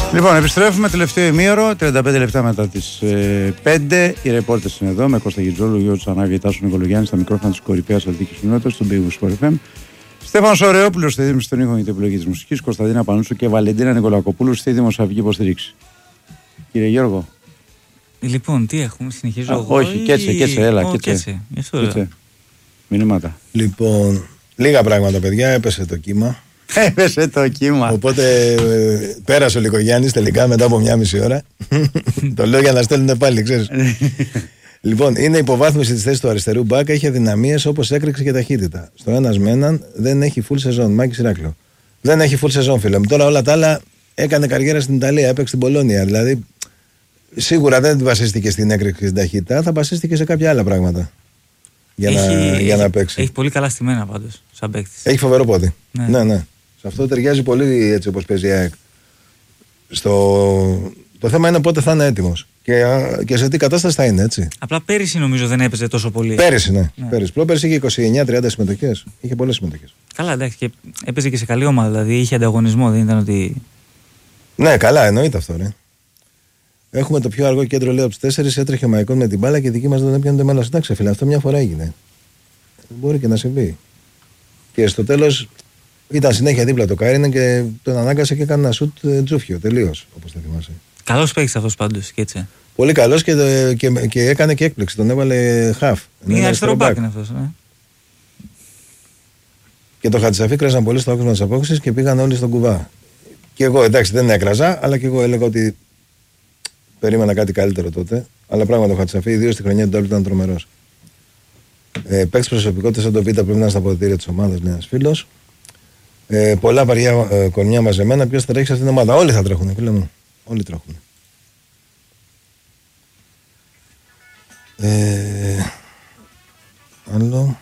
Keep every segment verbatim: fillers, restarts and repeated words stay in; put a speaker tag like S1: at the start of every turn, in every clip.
S1: Λοιπόν, επιστρέφουμε τελευταίο ημίωρο, τριάντα πέντε λεπτά μετά τις ε, πέντε. Οι ρεπόρτες είναι εδώ με Κώστα Γιτζόλου, Γιώργο Τσανάκη, Τάσο Νικολογιάννη στα μικρόφωνα της κορυφαίας αθλητικής κοινότητας, στον Big Wings Sport εφ εμ. Στέφανος Ωρεόπουλος στη δίμηση των ήχων για την επιλογή της μουσικής, Κωνσταντίνα Πανούτσου και Βαλεντίνα Νικολακοπούλου στη δημοσιογραφική υποστήριξη. Κύριε Γιώργο.
S2: Λοιπόν, τι έχουμε, συνεχίζω.
S1: Α,
S2: εγώ
S1: όχι,
S2: ή...
S1: κέτσε, κέτσε, έλα,
S2: oh,
S1: κέτσε.
S2: κέτσε.
S1: κέτσε. Μηνύματα.
S3: Λοιπόν, λίγα πράγματα, παιδιά, έπεσε το κύμα.
S1: Έπεσε το κύμα.
S3: Οπότε ε, πέρασε ο Λικογιάννης τελικά μετά από μια μισή ώρα. Το λέω για να στέλνουν πάλι, ξέρεις. Λοιπόν, είναι υποβάθμιση της θέσης του αριστερού μπακ, έχει αδυναμίες όπως έκρηξη και ταχύτητα. Στο ένας με έναν δεν έχει full σεζόν. Μάκης Ηράκλειο. Δεν έχει full σεζόν, φίλε μου. Τώρα όλα τα άλλα έκανε καριέρα στην Ιταλία, έπαιξε στην Πολώνια. Δηλαδή, σίγουρα δεν βασίστηκε στην έκρηξη και στην ταχύτητα, θα βασίστηκε σε κάποια άλλα πράγματα. Για,
S2: έχει,
S3: να, για να παίξει.
S2: Έχει πολύ καλά στημένα πάντως, σαν παίκτης.
S3: Έχει φοβερό πόδι.
S2: Ναι.
S3: ναι, ναι. Σε αυτό ταιριάζει πολύ έτσι όπως παίζει η ΑΕΚ. Στο... Το θέμα είναι πότε θα είναι έτοιμος και, και σε τι κατάσταση θα είναι, έτσι.
S2: Απλά πέρυσι νομίζω δεν έπαιζε τόσο πολύ.
S3: Πέρυσι, ναι.
S2: ναι.
S3: Πέρυσι. Πρόπερσι είχε είκοσι εννιά τριάντα συμμετοχές. Είχε πολλές συμμετοχές.
S2: Καλά, εντάξει, και έπαιζε και σε καλή ομάδα, δηλαδή είχε ανταγωνισμό, δεν ήταν ότι.
S3: Ναι, καλά, εννοείται αυτό, ρε. Έχουμε το πιο αργό κέντρο, λέω, από τους τέσσερις. Έτρεχε ο Μαϊκόν με την μπάλα και οι δικοί μας δεν έπιαναν το μέλλον. Εντάξει, φίλε, αυτό μια φορά έγινε. Μπορεί και να συμβεί. Και στο τέλος ήταν συνέχεια δίπλα το Κάρινεν και τον ανάγκασε και έκανε ένα σουτ τζούφιο, τελείως, όπως θα θυμάσαι.
S2: Καλός παίκτης αυτός πάντως και έτσι.
S3: Πολύ καλός και, και, και έκανε και έκπληξη. Τον έβαλε χαφ.
S2: Είναι αριστερό μπακ είναι αυτός. Ναι.
S3: Και το Χατζησαφή κράζαν πολύ στο άκουσμα της απόκρισης και πήγαν όλοι στον κουβά. Και εγώ, εντάξει, δεν έκραζα, αλλά και εγώ έλεγα ότι περίμενα κάτι καλύτερο τότε. Αλλά πράγματι ο Χατζησαφή, ιδίως στη χρονιά του Ντάμπλ, ήταν τρομερός. Ε, Παίξει προσωπικότητα σαν το Β' πρέπει να είναι στα αποδυτήρια της ομάδας, λέει ένας φίλος. Ε, πολλά βαριά ε, κορμιά μαζεμένα. Ποιος θα τρέχει σε αυτήν την ομάδα? Όλοι θα τρέχουν, φίλε μου. Όλοι τρέχουν. Ε, άλλο.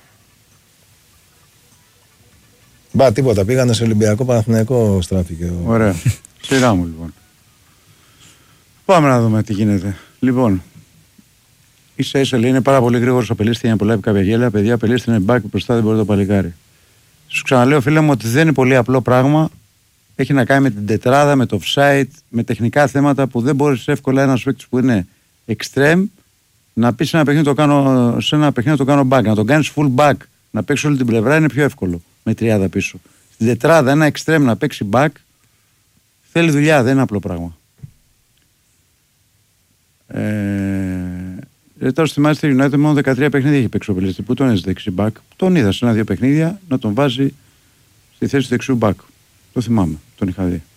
S3: Μπα, τίποτα. Πήγανε σε Ολυμπιακό, Παναθηναϊκό στράφηκε.
S1: Ωραία. Σειρά μου λοιπόν. Πάμε να δούμε τι γίνεται. Λοιπόν, ίσα ίσα λέει είναι πάρα πολύ γρήγορος ο Πελίστη για να προλάβει κάποια γέλια. Παιδιά, ο Πελίστη είναι μπακ μπροστά, δεν μπορεί το παλικάρι. Σου ξαναλέω, φίλε μου, ότι δεν είναι πολύ απλό πράγμα. Έχει να κάνει με την τετράδα, με το offside, με τεχνικά θέματα που δεν μπορεί εύκολα ένας παίκτης που είναι extreme να πει σε ένα παιχνίδι το κάνω, σε ένα παιχνίδι το κάνω back. Να τον κάνει full back, να παίξει όλη την πλευρά είναι πιο εύκολο με τριάδα πίσω. Στην τετράδα, ένα extreme να παίξει back θέλει δουλειά, δεν είναι απλό πράγμα. Ε, τώρα στη Manchester United μόνο δεκατρία παιχνίδια έχει παίξει ο Πελίστη. Πού τον έζησε δεξί back? Τον είδα σε ένα-δύο παιχνίδια να τον βάζει στη θέση του δεξιού back. Το θυμάμαι, τον είχα δει.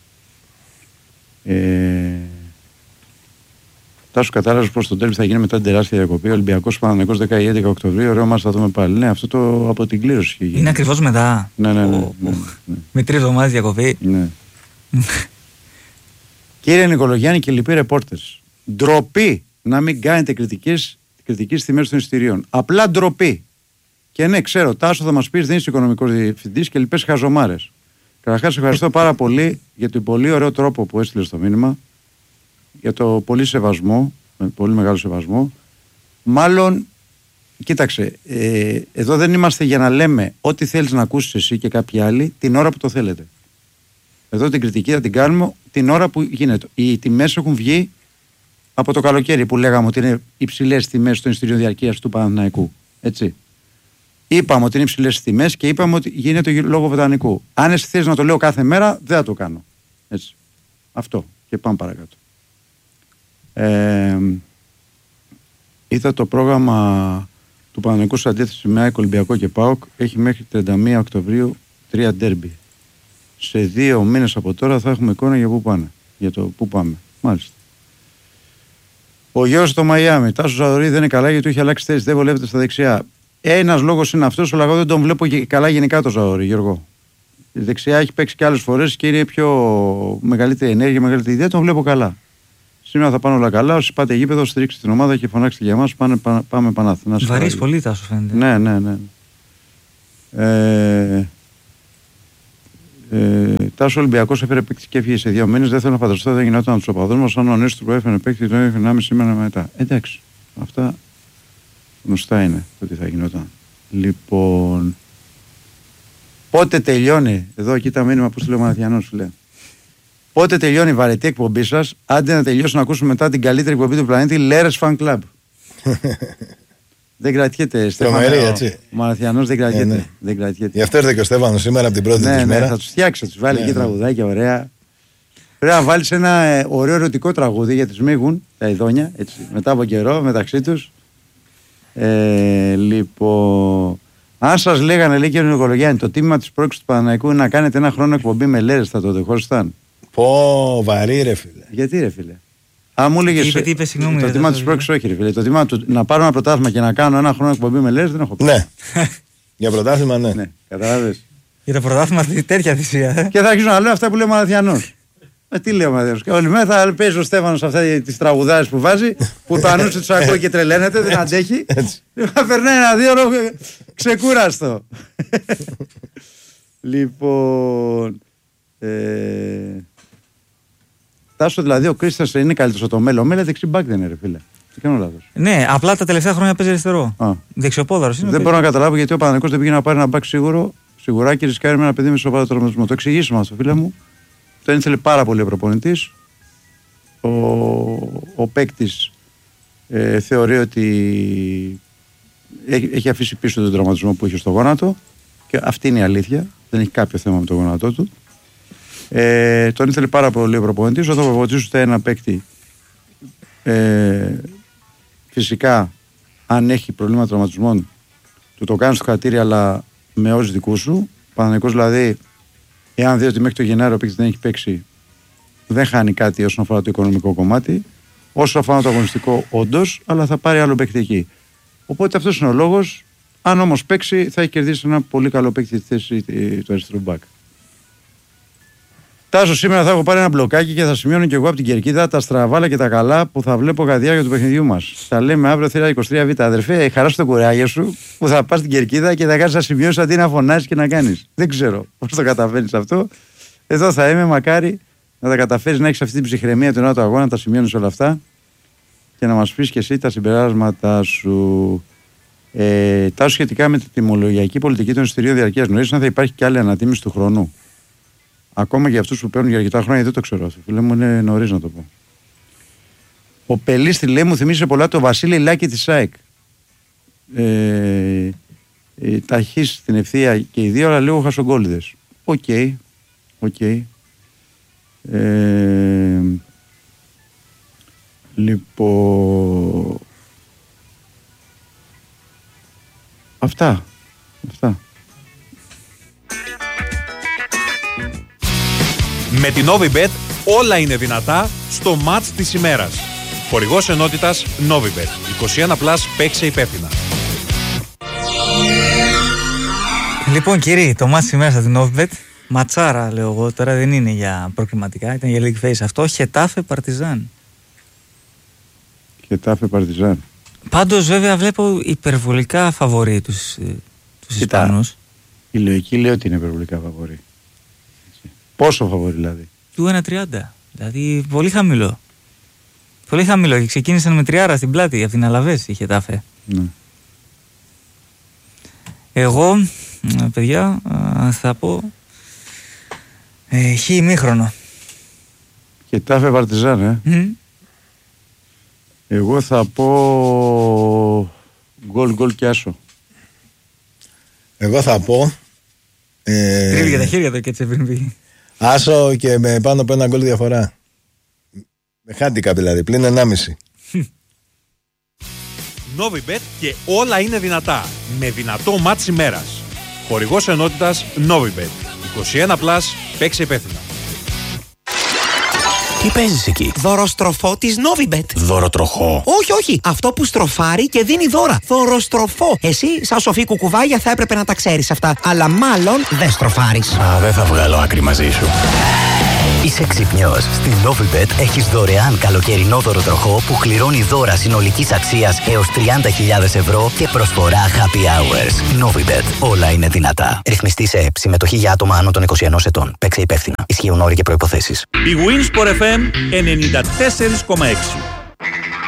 S1: Ε, Τάσου κατάλαβε πως το τέλος θα γίνει μετά την τεράστια διακοπή. Ολυμπιακός Παναθηναϊκός δέκα ή έντεκα Οκτωβρίου. Ωραίο μας θα δούμε πάλι. Ναι, αυτό το από την κλήρωση είχε γίνει.
S2: Είναι ακριβώς μετά.
S1: Ναι, ναι, ναι.
S2: Oh,
S1: ναι,
S2: oh.
S1: ναι.
S2: Με τρεις εβδομάδες διακοπή.
S1: Ναι. Κύριε Νικολογιάννη και λοιποί ρεπόρτες, ντροπή να μην κάνετε κριτικές, κριτική στη μέση των εισιτηρίων. Απλά ντροπή. Και ναι, ξέρω, Τάσο θα μας πεις δεν είσαι οικονομικός διευθυντής και λοιπές χαζομάρες. Καταρχάς, ευχαριστώ πάρα πολύ για τον πολύ ωραίο τρόπο που έστειλε στο μήνυμα. Για το πολύ σεβασμό, με πολύ μεγάλο σεβασμό. Μάλλον, κοίταξε, ε, εδώ δεν είμαστε για να λέμε ό,τι θέλεις να ακούσεις εσύ και κάποιοι άλλοι την ώρα που το θέλετε. Εδώ την κριτική θα την κάνουμε την ώρα που γίνεται. Οι τιμές έχουν βγει από το καλοκαίρι που λέγαμε ότι είναι υψηλές τιμές των εισιτηρίων διαρκείας του Παναθηναϊκού. Έτσι. Είπαμε ότι είναι υψηλές τιμές και είπαμε ότι γίνεται λόγω βοτανικού. Αν εσύ θες να το λέω κάθε μέρα, δεν θα το κάνω. Έτσι. Αυτό. Και πάμε παρακάτω. Ε, είδα το πρόγραμμα του Παναθηναϊκού σε αντίθεση με ΑΕΚ, Ολυμπιακό και ΠΑΟΚ. Έχει μέχρι τριάντα μία Οκτωβρίου τρία ντέρμπι. Σε δύο μήνες από τώρα θα έχουμε εικόνα για πού πάνε. Για το πού πάμε. Μάλιστα. Ο Γιώργος στο Μαϊάμι. Τάσο Ζαδωρή δεν είναι καλά γιατί του έχει αλλάξει θέση. Δεν βολεύεται στα δεξιά. Ένας λόγος είναι αυτός, αλλά εγώ δεν τον βλέπω καλά γενικά το Ζαδωρή, Γιώργο. Η δεξιά έχει παίξει και άλλες φορές και είναι πιο μεγαλύτερη ενέργεια, μεγαλύτερη ιδέα. Τον βλέπω καλά. Σήμερα θα πάνε όλα καλά. Όσοι πάτε γήπεδο, στηρίξτε την ομάδα και φωνάξτε για μας. Πάμε, πάμε, πάμε Παναθηνά.
S2: Βαρύς πολύ, Τάσο φαίνεται.
S1: Ναι, ναι, ναι. Ε, ε, Τάσο Ολυμπιακός έφερε παίκτη και έφυγε σε δύο μήνες. Δεν θέλω να φανταστώ, δεν γινόταν από του οπαδούς μας. Αν ο Νέστρο που έφερε παίκτη, το έφερε ενάμιση μήνα μετά. Εντάξει. Αυτά γνωστά είναι το τι θα γινόταν. Λοιπόν. Πότε τελειώνει, εδώ κοίτα μήνυμα που σου λέει ο Μαθιανός, σου λέει. Πότε τελειώνει η βαρετή εκπομπή σας, άντε να τελειώσω να ακούσουμε μετά την καλύτερη εκπομπή του πλανήτη, Λέρες Fan Club. Δεν κρατιέται, Στέφανο. Ο Μαραθιανός δεν κρατιέται. Ναι, ναι. Δεν κρατιέται.
S3: Γι' αυτό ήρθε και ο Στέφανος σήμερα από την πρώτη
S1: ναι,
S3: της
S1: ναι,
S3: μέρα.
S1: Θα τους φτιάξει, θα τους βάλει
S3: ναι,
S1: εκεί
S3: ναι.
S1: τραγουδάκια ωραία. Πρέπει να βάλεις ένα ε, ωραίο ερωτικό τραγούδι για τους μίγουν, τα ειδόνια, έτσι, μετά από καιρό μεταξύ τους. Ε, λοιπόν, αν σας λέγανε, λέει και ο Νικολογιάννη, το τίμημα της πρόκλησης του Παναθηναϊκού είναι να κάνετε ένα χρόνο εκπομπή με Λέρες, θα το δεχόσασταν?
S3: Πω, βαρύ ρε φίλε.
S1: Γιατί ρε φίλε? Αν μου έλεγες
S2: είπε, είπε, συγγνώμη,
S1: το τίμημα της πρόκλησης, όχι ρε φίλε. Το τίμημα του να πάρω ένα πρωτάθλημα και να κάνω ένα χρόνο εκπομπή με Λέρες δεν έχω πει.
S3: Ναι. Για πρωτάθλημα, ναι.
S1: Ναι, καταλάβες.
S2: Για το πρωτάθλημα τέτοια θυσία. Ε?
S1: Και θα αρχίσω να λέω αυτά που λέει ο Μαραθιανός. Ε, τι λέει ο Μαραθιανός? Και όλη μέρα θα παίζει ο Στέφανος αυτά τις τραγουδάρες που βάζει, που το ανούσιο τους ακούει και τρελαίνεται, δεν αντέχει. Θα περνάει ένα δύο ώρο ξεκούραστο. Λοιπόν. Ε, Τάσο, δηλαδή ο Κρίστιανς είναι καλύτερος από το Μέλο. Ο Μέλο δεξί μπακ δεν είναι, ρε φίλε. Τι κάνω λάθος?
S2: Ναι, απλά τα τελευταία χρόνια παίζει αριστερό. Δεξιοπόδαρος είναι.
S1: Δεν μπορώ να καταλάβω γιατί ο Παναθηναϊκός δεν πήγε να πάρει ένα μπακ σίγουρο, σιγουρά και ρισκάρει με ένα παιδί με σοβαρό τραυματισμό. Το εξηγήσουμε αυτό, φίλε μου. Το ήθελε πάρα πολύ ο προπονητής. Ο, ο παίκτης ε, θεωρεί ότι έχει, έχει αφήσει πίσω τον τραυματισμό που είχε στο γόνατο και αυτή είναι η αλήθεια. Δεν έχει κάποιο θέμα με το γόνατό του. Ε, τον ήθελε πάρα πολύ ο προπονητής. Όταν προπονητήσετε ένα παίκτη, ε, φυσικά αν έχει προβλήματα τραυματισμών, του το κάνει στο χατήρι, αλλά με όσους δικούς σου. Παναθηναϊκός δηλαδή, εάν δει ότι μέχρι το Γενάριο ο παίκτης δεν έχει παίξει, δεν χάνει κάτι όσον αφορά το οικονομικό κομμάτι. Όσο αφορά το αγωνιστικό, όντως, αλλά θα πάρει άλλο παίκτη εκεί. Οπότε αυτός είναι ο λόγος. Αν όμως παίξει, θα έχει κερδίσει ένα πολύ καλό παίκτη στη θέση του αριστερού μπακ. Τάσο, σήμερα θα έχω πάρει ένα μπλοκάκι και θα σημειώνω και εγώ από την κερκίδα τα στραβάλα και τα καλά που θα βλέπω κατά τη διάρκεια του παιχνιδιού μας. Θα λέμε αύριο θύρα είκοσι τρία β. Αδερφέ, χαρά στο κουράγιο σου που θα πας στην κερκίδα και θα κάνεις να σημειώσεις αντί να φωνάσεις και να κάνεις. Δεν ξέρω πώς το καταφέρεις αυτό. Εδώ θα είμαι, μακάρι να τα καταφέρεις, να έχεις αυτή την ψυχραιμία του νέου αγώνα, να τα σημειώνεις όλα αυτά και να μας πεις και εσύ τα συμπεράσματα σου. Ε, Τάσο, σχετικά με την τιμολογιακή πολιτική των εισιτηρίων διαρκείας, γνωρίζεις αν θα υπάρχει και άλλη ανατίμηση του χρόνου? Ακόμα για αυτούς που παίρνουν για αρκετά χρόνια, δεν το ξέρω αυτό. Φίλε μου, είναι νωρίς να το πω. Ο Πελής στη λέει μου θυμίζει πολλά το Βασίλη Λάκη της ΣΑΕΚ. Ε, ε, ταχύς στην ευθεία και οι δύο, αλλά λίγο χασογκόλιδες. Οκ. Okay. Okay. Ε, λοιπόν. Αυτά. Αυτά.
S4: Με την Novibet όλα είναι δυνατά στο μάτς της ημέρας. Χορηγός ενότητας Novibet. είκοσι ένα συν, παίξε υπεύθυνα.
S2: Λοιπόν κύριοι, το μάτς της ημέρας από την Novibet, ματσάρα λέω εγώ, τώρα δεν είναι για προκριματικά, ήταν για League Face αυτό, Χετάφε Παρτιζάν.
S1: Χετάφε Παρτιζάν.
S2: Πάντως βέβαια βλέπω υπερβολικά φαβορί τους, τους Ισπανούς.
S1: Η λογική λέει ότι είναι υπερβολικά φαβορί. Πόσο φαβορί δηλαδή?
S2: Του ένα τριάντα. Δηλαδή πολύ χαμηλό. Πολύ χαμηλό. Και ξεκίνησαν με τριάρα στην πλάτη από την Αλαβές η Χετάφε.
S1: Ναι.
S2: Εγώ, παιδιά, θα πω ε, χ ημίχρονο.
S1: Χετάφε Παρτιζάν, ε.
S2: Mm.
S1: Εγώ θα πω γκολ γκολ και άσο.
S3: Εγώ θα πω ε...
S2: Κρύβει για τα χέρια του και έτσι πριν πει.
S3: Άσο και με πάνω από ένα γκολ διαφορά. Με handicap δηλαδή, πλην ενάμιση.
S4: Novibet και όλα είναι δυνατά. Με δυνατό μάτς ημέρας. Χορηγός ενότητας Novibet. είκοσι ένα συν, παίξε υπεύθυνα.
S5: Τι παίζεις εκεί?
S6: Δωροστροφό της Novibet.
S5: Δωροτροχό?
S6: Όχι, όχι. Αυτό που στροφάρει και δίνει δώρα. Δωροστροφό. Εσύ, σαν σοφή κουκουβάγια, θα έπρεπε να τα ξέρεις αυτά. Αλλά μάλλον δεν στροφάρεις.
S5: Α, δεν θα βγάλω άκρη μαζί σου. Είσαι ξυπνιός. Στην Novibet έχεις δωρεάν καλοκαιρινό δωροτροχό που κληρώνει δώρα συνολικής αξίας έως τριάντα χιλιάδες ευρώ και προσφορά happy hours. Novibet. Όλα είναι δυνατά. Ρυθμιστή σε ΕΠ. Συμμετοχή για άτομα άνω των είκοσι ενός ετών. Παίξε υπεύθυνα. Ισχύουν όροι και προϋποθέσεις.
S4: Η Winsport εφ εμ ενενήντα τέσσερα κόμμα έξι.